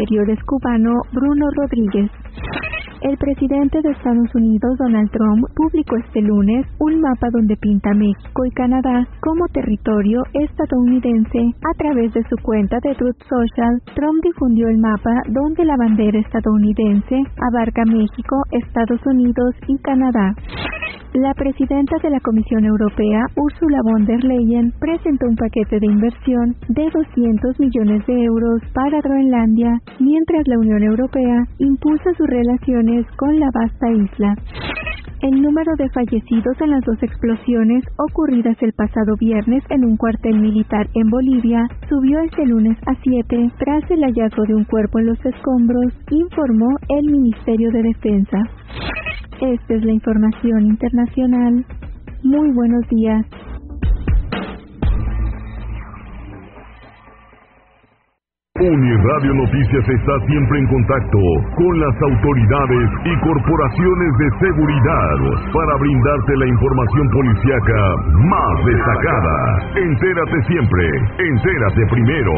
Exteriores cubano Bruno Rodríguez. El presidente de Estados Unidos, Donald Trump, publicó este lunes un mapa donde pinta México y Canadá como territorio estadounidense. A través de su cuenta de Truth Social, Trump difundió el mapa donde la bandera estadounidense abarca México, Estados Unidos y Canadá. La presidenta de la Comisión Europea, Ursula von der Leyen, presentó un paquete de inversión de 200 millones de euros para Groenlandia, mientras la Unión Europea impulsa sus relaciones con la vasta isla. El número de fallecidos en las dos explosiones ocurridas el pasado viernes en un cuartel militar en Bolivia subió este lunes a 7 tras el hallazgo de un cuerpo en los escombros, informó el Ministerio de Defensa. Esta es la información internacional. Muy buenos días. Uniradio Noticias está siempre en contacto con las autoridades y corporaciones de seguridad para brindarte la información policíaca más destacada. Entérate siempre, entérate primero.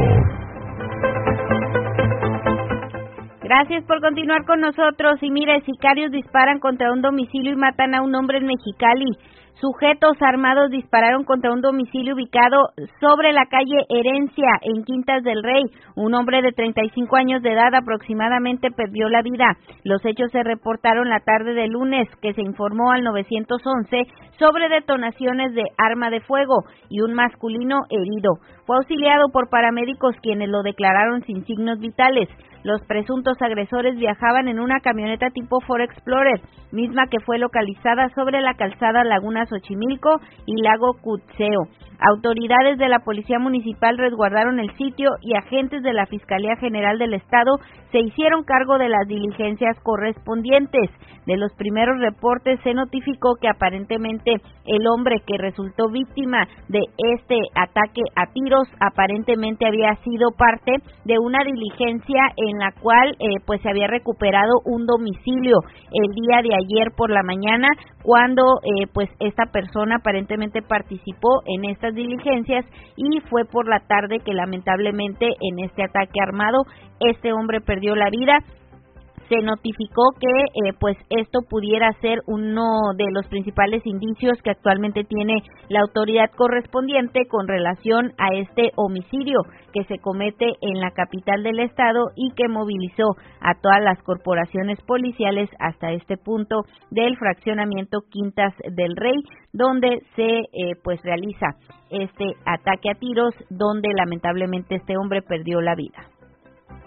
Gracias por continuar con nosotros. Y mire, sicarios disparan contra un domicilio y matan a un hombre en Mexicali. Sujetos armados dispararon contra un domicilio ubicado sobre la calle Herencia, en Quintas del Rey. Un hombre de 35 años de edad aproximadamente perdió la vida. Los hechos se reportaron la tarde de lunes, que se informó al 911 sobre detonaciones de arma de fuego y un masculino herido. Fue auxiliado por paramédicos quienes lo declararon sin signos vitales. Los presuntos agresores viajaban en una camioneta tipo Ford Explorer, misma que fue localizada sobre la calzada Laguna Xochimilco y Lago Cutzeo. Autoridades de la Policía Municipal resguardaron el sitio y agentes de la Fiscalía General del Estado se hicieron cargo de las diligencias correspondientes. De los primeros reportes se notificó que aparentemente el hombre que resultó víctima de este ataque a tiros aparentemente había sido parte de una diligencia en la cual pues se había recuperado un domicilio el día de ayer por la mañana, cuando pues esta persona aparentemente participó en estas diligencias, y fue por la tarde que lamentablemente en este ataque armado este hombre perdió la vida. Se notificó que pues esto pudiera ser uno de los principales indicios que actualmente tiene la autoridad correspondiente con relación a este homicidio que se comete en la capital del estado y que movilizó a todas las corporaciones policiales hasta este punto del fraccionamiento Quintas del Rey, donde se pues realiza este ataque a tiros, donde lamentablemente este hombre perdió la vida.